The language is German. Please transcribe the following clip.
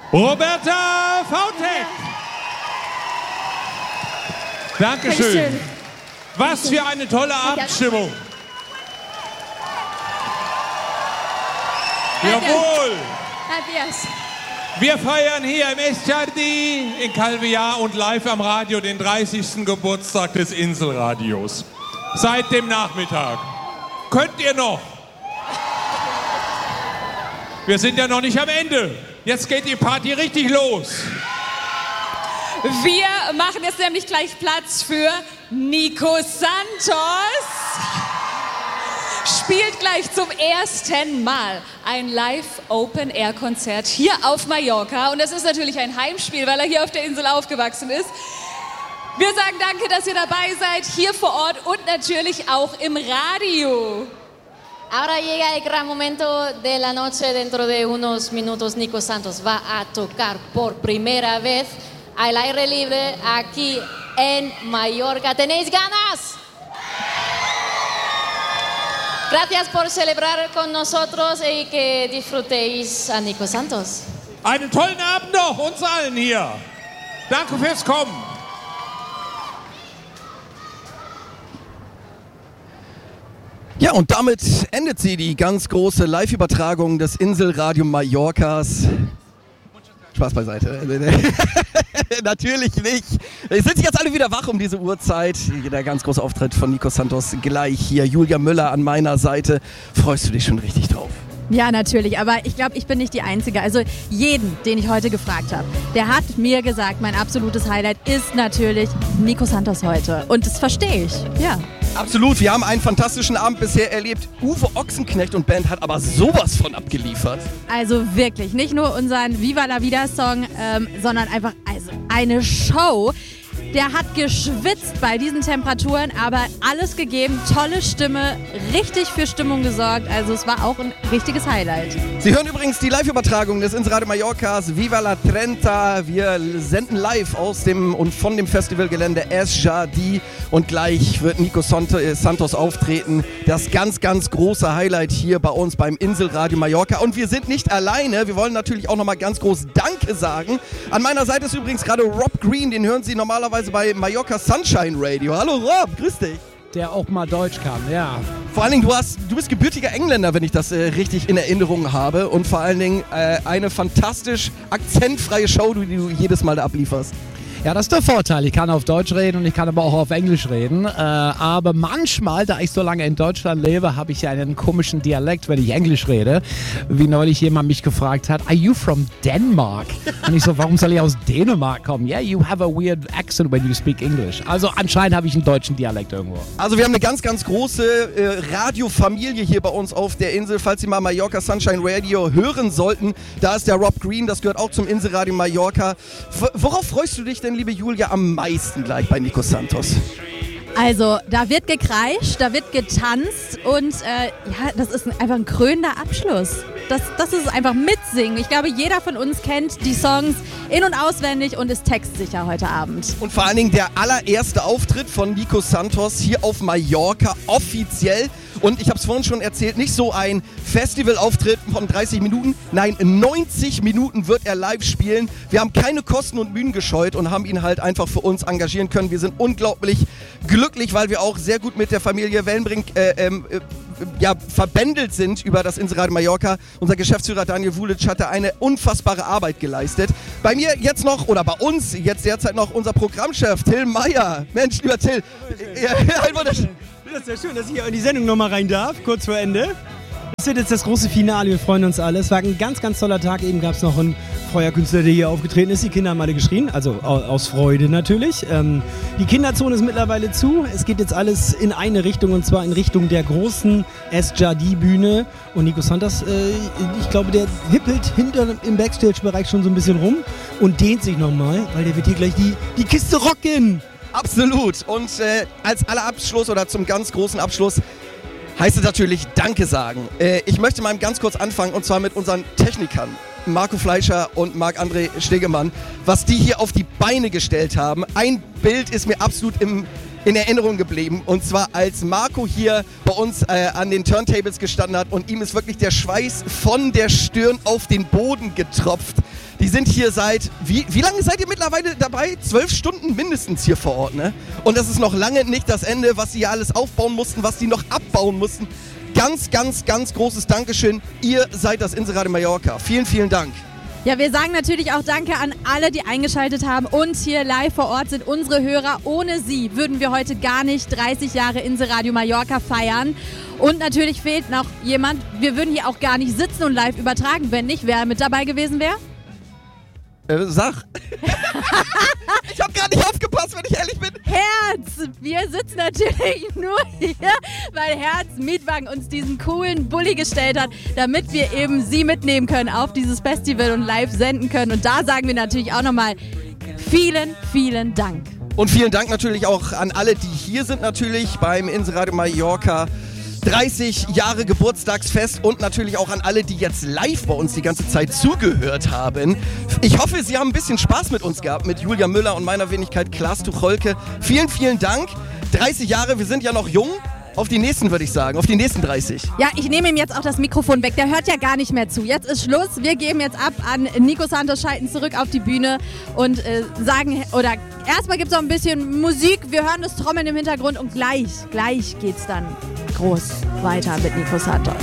Roberta Vautek. Dankeschön. Was für eine tolle Abendstimmung. Jawohl. Wir feiern hier im Esjardí in Calvillar und live am Radio den 30. Geburtstag des Inselradios. Seit dem Nachmittag. Könnt ihr noch? Wir sind ja noch nicht am Ende. Jetzt geht die Party richtig los. Wir machen jetzt nämlich gleich Platz für Nico Santos. Spielt gleich zum ersten Mal ein Live-Open-Air-Konzert hier auf Mallorca. Und das ist natürlich ein Heimspiel, weil er hier auf der Insel aufgewachsen ist. Wir sagen danke, dass ihr dabei seid, hier vor Ort und natürlich auch im Radio. Ahora llega el gran momento de la noche. Dentro de unos minutos Nico Santos va a tocar por primera vez al aire libre aquí en Mallorca. ¿Tenéis ganas? Gracias por celebrar con nosotros y que disfrutéis a Nico Santos. Einen tollen Abend noch, uns allen hier. Danke fürs Kommen. Ja, und damit endet sie, die ganz große Live-Übertragung des Inselradio Mallorcas. Spaß beiseite. Natürlich nicht. Sind Sie jetzt alle wieder wach um diese Uhrzeit? Der ganz große Auftritt von Nico Santos gleich hier. Julia Müller an meiner Seite. Freust du dich schon richtig drauf? Ja, natürlich, aber ich glaube, ich bin nicht die Einzige. Also jeden, den ich heute gefragt habe, der hat mir gesagt, mein absolutes Highlight ist natürlich Nico Santos heute. Und das verstehe ich, ja. Absolut, wir haben einen fantastischen Abend bisher erlebt. Uwe Ochsenknecht und Band hat aber sowas von abgeliefert. Also wirklich, nicht nur unseren Viva la Vida Song, sondern einfach eine Show. Der hat geschwitzt bei diesen Temperaturen, aber alles gegeben, tolle Stimme, richtig für Stimmung gesorgt. Also es war auch ein richtiges Highlight. Sie hören übrigens die Live-Übertragung des Inselradio Mallorcas Viva la Trenta. Wir senden live aus dem und von dem Festivalgelände Esjardí und gleich wird Nico Santos auftreten. Das ganz, ganz große Highlight hier bei uns beim Inselradio Mallorca. Und wir sind nicht alleine. Wir wollen natürlich auch nochmal ganz groß Danke sagen. An meiner Seite ist übrigens gerade Rob Green, den hören Sie normalerweise bei Mallorca Sunshine Radio. Hallo Rob, grüß dich. Der auch mal Deutsch kann, ja. Vor allen Dingen, du bist gebürtiger Engländer, wenn ich das richtig in Erinnerung habe. Und vor allen Dingen eine fantastisch akzentfreie Show, die du jedes Mal da ablieferst. Ja, das ist der Vorteil. Ich kann auf Deutsch reden und ich kann aber auch auf Englisch reden. Aber manchmal, da ich so lange in Deutschland lebe, habe ich ja einen komischen Dialekt, wenn ich Englisch rede. Wie neulich jemand mich gefragt hat, are you from Denmark? Und ich so, warum soll ich aus Dänemark kommen? Yeah, you have a weird accent when you speak English. Also anscheinend habe ich einen deutschen Dialekt irgendwo. Also wir haben eine ganz, ganz große Radiofamilie hier bei uns auf der Insel. Falls Sie mal Mallorca Sunshine Radio hören sollten, da ist der Rob Green, das gehört auch zum Inselradio Mallorca. Worauf freust du dich denn, liebe Julia, am meisten gleich bei Nico Santos? Also, da wird gekreischt, da wird getanzt und ja, das ist einfach ein krönender Abschluss. Das ist einfach mitsingen. Ich glaube, jeder von uns kennt die Songs in- und auswendig und ist textsicher heute Abend. Und vor allen Dingen der allererste Auftritt von Nico Santos hier auf Mallorca offiziell. Und ich habe es vorhin schon erzählt, nicht so ein Festivalauftritt von 30 Minuten, nein, 90 Minuten wird er live spielen. Wir haben keine Kosten und Mühen gescheut und haben ihn halt einfach für uns engagieren können. Wir sind unglaublich glücklich, weil wir auch sehr gut mit der Familie Wellenbrink verbändelt sind über das Inselradio Mallorca. Unser Geschäftsführer Daniel Wulitsch hat da eine unfassbare Arbeit geleistet. Bei mir jetzt noch, oder bei uns jetzt derzeit noch unser Programmchef Till Meyer. Mensch, lieber Till. Das ist ja schön, dass ich hier in die Sendung nochmal rein darf, kurz vor Ende. Das wird jetzt das große Finale, wir freuen uns alle. Es war ein ganz, ganz toller Tag. Eben gab es noch einen Feuerkünstler, der hier aufgetreten ist. Die Kinder haben alle geschrien, also aus Freude natürlich. Die Kinderzone ist mittlerweile zu. Es geht jetzt alles in eine Richtung, und zwar in Richtung der großen Esjardí-Bühne. Und Nico Santos, ich glaube, der hippelt hinter im Backstage-Bereich schon so ein bisschen rum und dehnt sich nochmal, weil der wird hier gleich die Kiste rocken. Absolut. Und als aller Abschluss oder zum ganz großen Abschluss heißt es natürlich Danke sagen. Ich möchte mal ganz kurz anfangen, und zwar mit unseren Technikern, Marco Fleischer und Marc-André Stegemann, was die hier auf die Beine gestellt haben. Ein Bild ist mir absolut in Erinnerung geblieben, und zwar als Marco hier bei uns an den Turntables gestanden hat und ihm ist wirklich der Schweiß von der Stirn auf den Boden getropft. Die sind hier seit, wie lange seid ihr mittlerweile dabei? 12 Stunden mindestens hier vor Ort, ne? Und das ist noch lange nicht das Ende, was sie hier alles aufbauen mussten, was sie noch abbauen mussten. Ganz, ganz, ganz großes Dankeschön. Ihr seid das Inselradio Mallorca. Vielen, vielen Dank. Ja, wir sagen natürlich auch Danke an alle, die eingeschaltet haben und hier live vor Ort sind unsere Hörer. Ohne sie würden wir heute gar nicht 30 Jahre Inselradio Mallorca feiern. Und natürlich fehlt noch jemand. Wir würden hier auch gar nicht sitzen und live übertragen, wenn nicht wer mit dabei gewesen wäre. Sag. Ich habe gar nicht aufgepasst, wenn ich ehrlich bin. Herz! Wir sitzen natürlich nur hier, weil Herz Mietwagen uns diesen coolen Bulli gestellt hat, damit wir eben sie mitnehmen können auf dieses Festival und live senden können. Und da sagen wir natürlich auch nochmal vielen, vielen Dank. Und vielen Dank natürlich auch an alle, die hier sind natürlich beim Inselradio Mallorca 30 Jahre Geburtstagsfest und natürlich auch an alle, die jetzt live bei uns die ganze Zeit zugehört haben. Ich hoffe, Sie haben ein bisschen Spaß mit uns gehabt, mit Julia Müller und meiner Wenigkeit Klaas Tucholke. Vielen, vielen Dank. 30 Jahre, wir sind ja noch jung. Auf die nächsten, würde ich sagen, auf die nächsten 30. Ja, ich nehme ihm jetzt auch das Mikrofon weg, der hört ja gar nicht mehr zu. Jetzt ist Schluss, wir geben jetzt ab an Nico Santos, schalten zurück auf die Bühne und sagen, oder erstmal gibt es noch ein bisschen Musik, wir hören das Trommeln im Hintergrund und gleich geht's dann groß weiter mit Nico Santos.